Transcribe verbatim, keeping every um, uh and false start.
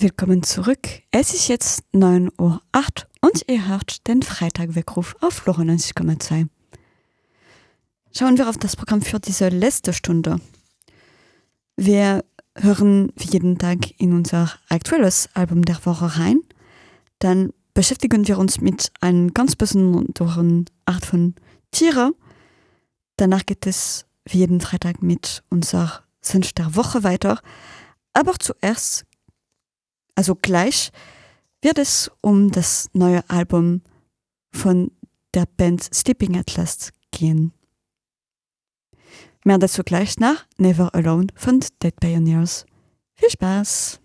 Willkommen zurück. Es ist jetzt neun Uhr acht und ihr hört den Freitag-Weckruf auf neunzig Komma zwei. Schauen wir auf das Programm für diese letzte Stunde. Wir hören wie jeden Tag in unser aktuelles Album der Woche rein. Dann beschäftigen wir uns mit einer ganz besonderen Art von Tiere. Danach geht es wie jeden Freitag mit unserer Senf der Woche weiter. Aber zuerst, also gleich, wird es um das neue Album von der Band Sleeping Atlas gehen. Mehr dazu gleich nach Never Alone von Dead Pioneers. Viel Spaß!